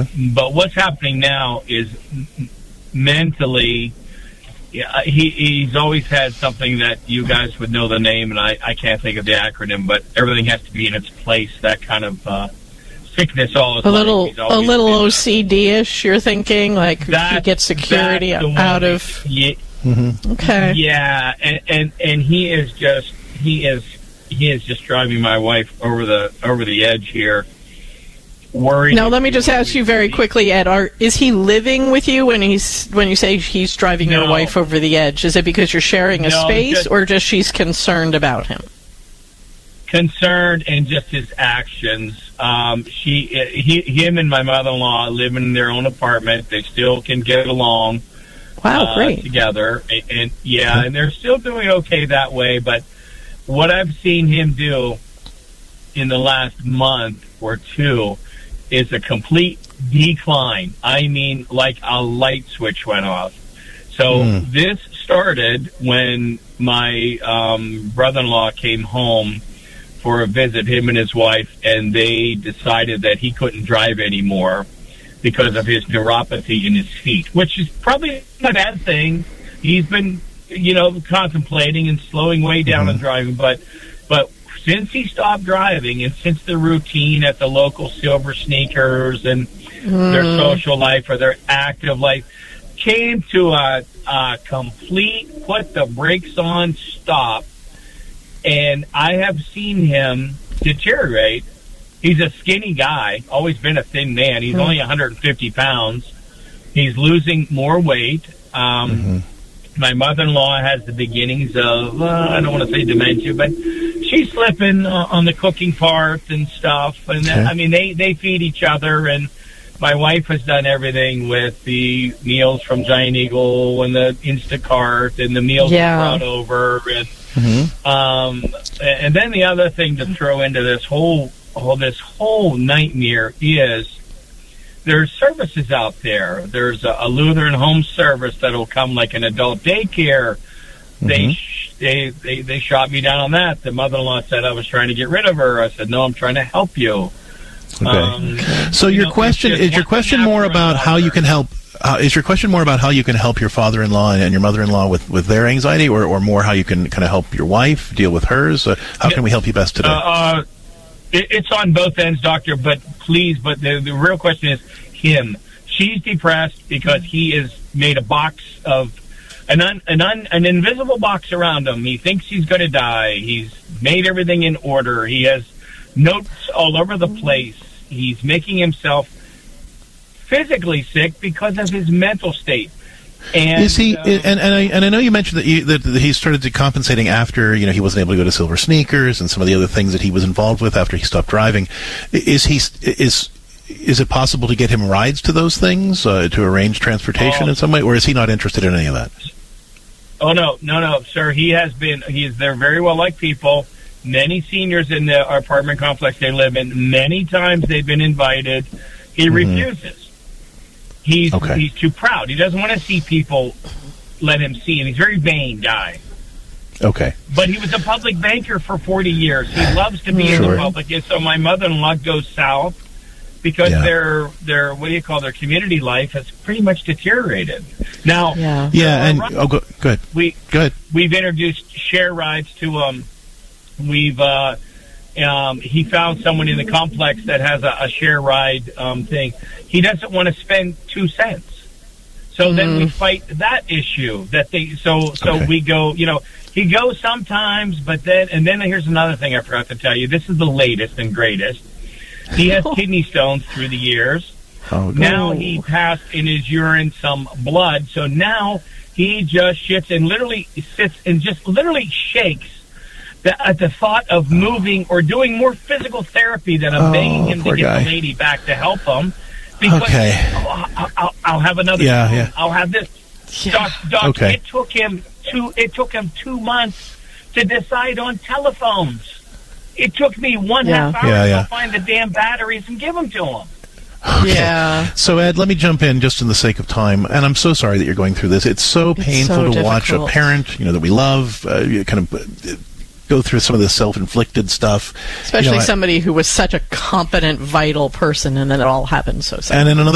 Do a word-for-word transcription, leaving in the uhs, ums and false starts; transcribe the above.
Mm-hmm. But what's happening now is mentally, yeah, he he's always had something that you guys would know the name, and I, I can't think of the acronym, but everything has to be in its place, that kind of uh, sickness all his a life. little He's a little been, O C D-ish, you're thinking? Like he gets security out of... Yeah, mm-hmm. Okay. Yeah, and, and, and he is just, he is, he is just driving my wife over the, over the edge here. Worried. Now, let me just ask you very quickly, Ed. Are, is he living with you when he's when you say he's driving no. your wife over the edge? Is it because you're sharing a no, space, just, or just she's concerned about him? Concerned and just his actions. Um, she, he, him, and my mother-in-law live in their own apartment. They still can get along. Wow, uh, great. Together, and, and yeah, and they're still doing okay that way. But what I've seen him do in the last month or two is a complete decline. I mean, like a light switch went off. So mm. this started when my um, brother-in-law came home for a visit, him and his wife, and they decided that he couldn't drive anymore because of his neuropathy in his feet, which is probably not a bad thing. He's been, you know, contemplating and slowing way down mm-hmm. on driving, but but since he stopped driving and since the routine at the local Silver Sneakers and mm. their social life or their active life came to a, a complete put the brakes on stop, and I have seen him deteriorate. He's a skinny guy, always been a thin man. He's mm. only one hundred fifty pounds. He's losing more weight. Um, mm-hmm. My mother-in-law has the beginnings of, uh, I don't want to say dementia, but she's slipping uh, on the cooking part and stuff. And okay. I mean, they, they feed each other, and my wife has done everything with the meals from Giant Eagle and the Instacart and the meals yeah. brought over. And, mm-hmm. um, and then the other thing to throw into this whole, whole this whole nightmare is there's services out there. There's a, a Lutheran home service that'll come like an adult daycare. Mm-hmm. They, sh- they they they shot me down on that. The mother-in-law said I was trying to get rid of her. I said, no, I'm trying to help you. Okay. Um, so you your know, question is your question more about how you can help. Uh, is your question more about how you can help your father-in-law and, and your mother-in-law with, with their anxiety, or, or more how you can kind of help your wife deal with hers? Uh, how can we help you best today? Uh, uh, it, it's on both ends, doctor. But please, but the, the real question is him. She's depressed because he has made a box of an un, an un, an invisible box around him. He thinks he's going to die. He's made everything in order. He has notes all over the place. He's making himself physically sick because of his mental state. And, is he? Uh, and and I and I know you mentioned that, you, that that he started decompensating after, you know, he wasn't able to go to Silver Sneakers and some of the other things that he was involved with after he stopped driving. Is he is is it possible to get him rides to those things, uh, to arrange transportation oh, in some way, or is he not interested in any of that? Oh no, no, no, sir. He has been. He is. They're very well liked people. Many seniors in the apartment complex they live in. Many times they've been invited. He mm-hmm. refuses. He's okay. he's too proud. He doesn't want to see people let him see, and he's a very vain guy. Okay. But he was a public banker for forty years. He loves to be sure. in the public. And so my mother-in-law goes south because yeah. their their what do you call their community life has pretty much deteriorated. Now, yeah, yeah, and oh, go, good. We good. We've introduced share rides to um. We've uh, um, he found someone in the complex that has a, a share ride um, thing. He doesn't want to spend two cents, so mm. then we fight that issue. That they so so okay. we go. You know, he goes sometimes, but then and then here's another thing I forgot to tell you. This is the latest and greatest. He has kidney stones through the years. Oh, now he passed in his urine some blood, so now he just shits and literally sits and just literally shakes the, at the thought of moving or doing more physical therapy than I'm oh, begging him to get guy. the lady back to help him. Because okay. I'll, I'll, I'll, I'll have another. Yeah, yeah. I'll have this. Yeah. Doc, doc, okay. It took him two. It took him two months to decide on telephones. It took me one yeah. half hour yeah, yeah. to find the damn batteries and give them to him. Okay. Yeah. So, Ed, let me jump in just in the sake of time, and I'm so sorry that you're going through this. It's so It's painful so to difficult. watch a parent, you know, that we love, uh, you kind of uh, go through some of this self-inflicted stuff. Especially you know, somebody who was such a competent, vital person, and then it all happened so suddenly. And in another